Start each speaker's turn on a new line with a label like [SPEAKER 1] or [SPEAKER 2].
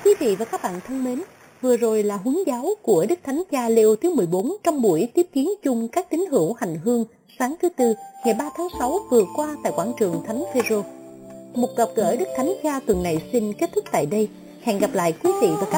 [SPEAKER 1] Quý vị và các bạn thân mến, vừa rồi là huấn giáo của Đức Thánh Cha Leo thứ 14 trong buổi tiếp kiến chung các tín hữu hành hương sáng thứ Tư ngày 3 tháng 6 vừa qua tại quảng trường Thánh Phêrô. Một gặp gỡ Đức Thánh Cha tuần này xin kết thúc tại đây. Hẹn gặp lại quý vị và các